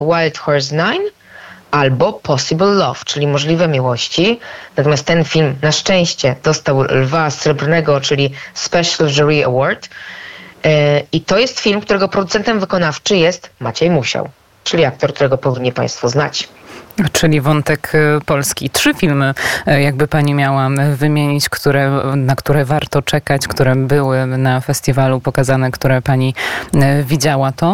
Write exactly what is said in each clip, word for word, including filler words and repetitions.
Wild Horse Nine albo Possible Love, czyli Możliwe Miłości. Natomiast ten film na szczęście dostał Lwa Srebrnego, czyli Special Jury Award. I to jest film, którego producentem wykonawczy jest Maciej Musiał, czyli aktor, którego powinni Państwo znać. Czyli wątek polski. Trzy filmy, jakby pani miała wymienić, które, na które warto czekać, które były na festiwalu pokazane, które pani widziała, to?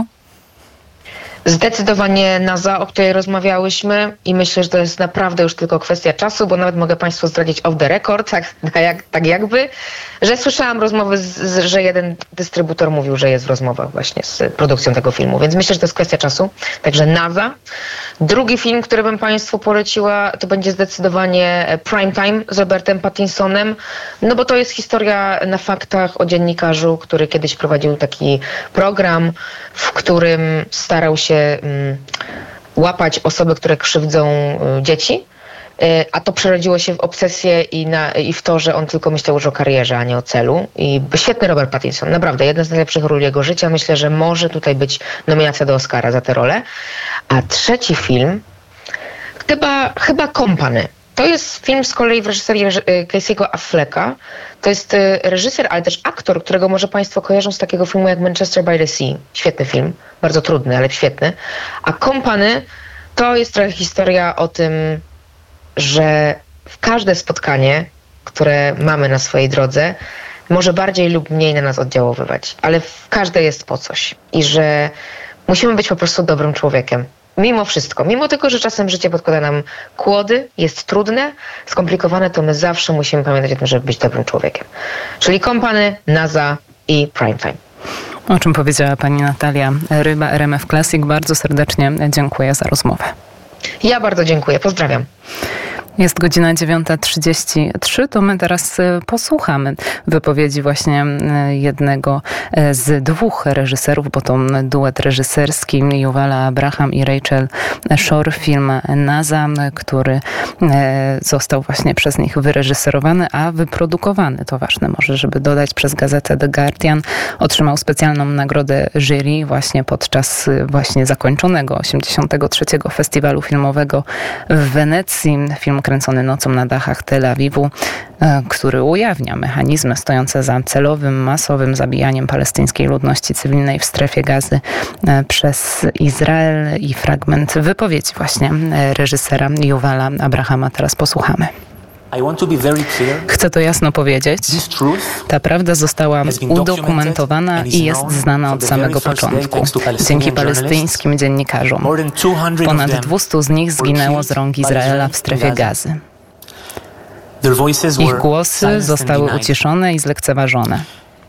Zdecydowanie Naza, o której rozmawiałyśmy, i myślę, że to jest naprawdę już tylko kwestia czasu, bo nawet mogę Państwu zdradzić off the record, tak, tak, tak jakby, że słyszałam rozmowy, z, z, że jeden dystrybutor mówił, że jest w rozmowach właśnie z produkcją tego filmu, więc myślę, że to jest kwestia czasu. Także Naza. Drugi film, który bym Państwu poleciła, to będzie zdecydowanie Prime Time z Robertem Pattinsonem, no bo to jest historia na faktach o dziennikarzu, który kiedyś prowadził taki program, w którym starał się um, łapać osoby, które krzywdzą um, dzieci, y, a to przerodziło się w obsesję i, na, i w to, że on tylko myślał już o karierze, a nie o celu. I świetny Robert Pattinson, naprawdę jedna z najlepszych ról jego życia. Myślę, że może tutaj być nominacja do Oscara za tę rolę. A trzeci film, chyba, chyba Company. To jest film z kolei w reżyserii Casey'ego Afflecka. To jest reżyser, ale też aktor, którego może Państwo kojarzą z takiego filmu jak Manchester by the Sea. Świetny film, bardzo trudny, ale świetny. A Company to jest trochę historia o tym, że w każde spotkanie, które mamy na swojej drodze, może bardziej lub mniej na nas oddziaływać, ale w każde jest po coś. I że musimy być po prostu dobrym człowiekiem. Mimo wszystko, mimo tego, że czasem życie podkłada nam kłody, jest trudne, skomplikowane, to my zawsze musimy pamiętać o tym, żeby być dobrym człowiekiem. Czyli Company, Naza i Prime Time. O czym powiedziała pani Natalia Ryba, R M F Classic. Bardzo serdecznie dziękuję za rozmowę. Ja bardzo dziękuję. Pozdrawiam. Jest godzina dziewiąta trzydzieści trzy, to my teraz posłuchamy wypowiedzi właśnie jednego z dwóch reżyserów, bo to duet reżyserski Yuvala Abraham i Rachel Shore, film Naza, który został właśnie przez nich wyreżyserowany, a wyprodukowany, to ważne może, żeby dodać, przez gazetę The Guardian. Otrzymał specjalną nagrodę jury właśnie podczas właśnie zakończonego osiemdziesiątego trzeciego festiwalu filmowego w Wenecji. Film kręcony nocą na dachach Tel Awiwu, który ujawnia mechanizmy stojące za celowym, masowym zabijaniem palestyńskiej ludności cywilnej w strefie Gazy przez Izrael, i fragment wypowiedzi właśnie reżysera Yuvala Abrahama teraz posłuchamy. Chcę to jasno powiedzieć. Ta prawda została udokumentowana i jest znana od samego początku. Dzięki palestyńskim dziennikarzom. Ponad dwieście z nich zginęło z rąk Izraela w strefie Gazy. Ich głosy zostały uciszone i zlekceważone.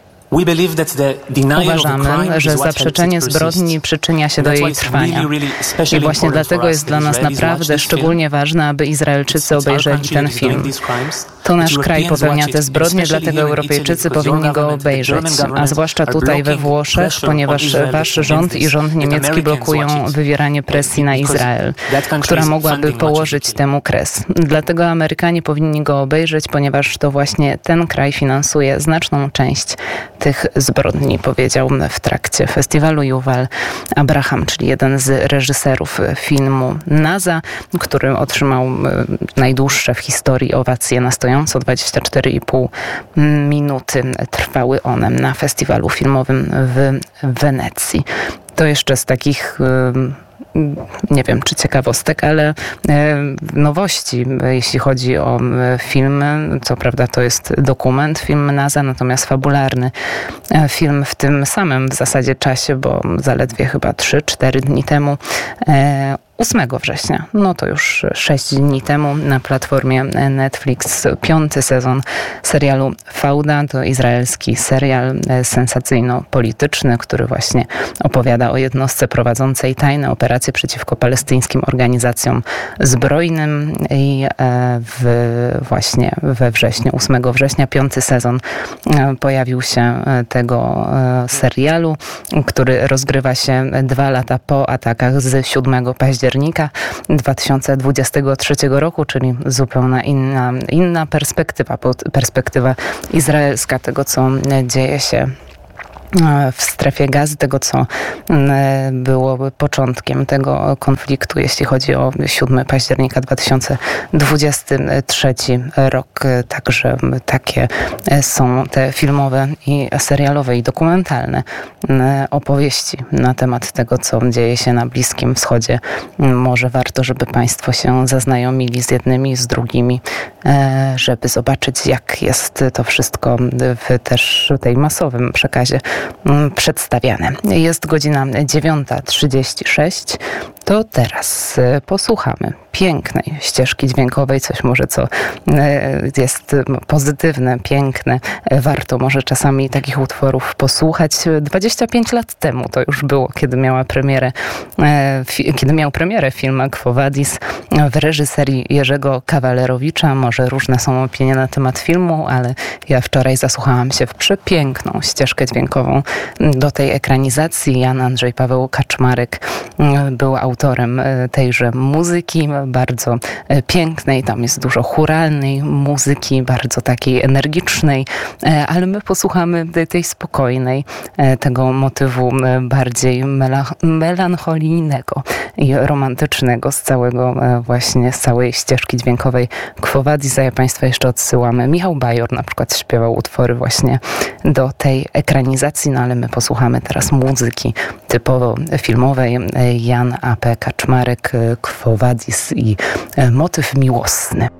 Uważamy, że zaprzeczenie zbrodni przyczynia się do jej trwania. I właśnie dlatego jest dla nas naprawdę szczególnie ważne, aby Izraelczycy obejrzeli ten film. To nasz kraj popełnia te zbrodnie, dlatego Europejczycy powinni go obejrzeć, a zwłaszcza tutaj we Włoszech, ponieważ wasz rząd i rząd niemiecki blokują wywieranie presji na Izrael, która mogłaby położyć temu kres. Dlatego Amerykanie powinni go obejrzeć, ponieważ to właśnie ten kraj finansuje znaczną część tych zbrodni, powiedział w trakcie festiwalu Yuval Abraham, czyli jeden z reżyserów filmu Naza, który otrzymał najdłuższe w historii owacje na stojąco. dwadzieścia cztery i pół minuty trwały one na festiwalu filmowym w Wenecji. To jeszcze z takich, nie wiem czy ciekawostek, ale nowości, jeśli chodzi o filmy. Co prawda to jest dokument, film Naza, natomiast fabularny film w tym samym w zasadzie czasie, bo zaledwie chyba trzy cztery dni temu, ósmego września, no to już sześć dni temu, na platformie Netflix piąty sezon serialu Fauda. To izraelski serial sensacyjno-polityczny, który właśnie opowiada o jednostce prowadzącej tajne operacje przeciwko palestyńskim organizacjom zbrojnym, i w, właśnie we wrześniu, ósmego września, piąty sezon pojawił się tego serialu, który rozgrywa się dwa lata po atakach z siódmego października dwa tysiące dwudziestego trzeciego roku, czyli zupełnie inna, inna perspektywa, perspektywa izraelska tego, co dzieje się w strefie Gazy, tego co było początkiem tego konfliktu, jeśli chodzi o siódmego października dwa tysiące dwudziesty trzeci rok. Także takie są te filmowe i serialowe i dokumentalne opowieści na temat tego, co dzieje się na Bliskim Wschodzie. Może warto, żeby Państwo się zaznajomili z jednymi, z drugimi, żeby zobaczyć, jak jest to wszystko w też tej masowym przekazie przedstawiane. Jest godzina dziewiąta trzydzieści sześć. To teraz posłuchamy pięknej ścieżki dźwiękowej, coś może co jest pozytywne, piękne. Warto może czasami takich utworów posłuchać. dwadzieścia pięć lat temu to już było, kiedy miała premierę, kiedy miał premierę film Quo Vadis w reżyserii Jerzego Kawalerowicza. Może różne są opinie na temat filmu, ale ja wczoraj zasłuchałam się w przepiękną ścieżkę dźwiękową do tej ekranizacji. Jan Andrzej Paweł Kaczmarek był autorem tejże muzyki, bardzo pięknej. Tam jest dużo chóralnej muzyki, bardzo takiej energicznej, ale my posłuchamy tej spokojnej, tego motywu bardziej melancholijnego i romantycznego z całego właśnie, z całej ścieżki dźwiękowej Quo Vadis. A ja Państwa jeszcze odsyłamy. Michał Bajor na przykład śpiewał utwory właśnie do tej ekranizacji, no ale my posłuchamy teraz muzyki typowo filmowej. Jan A P Kaczmarek, Quo Vadis i motyw miłosny.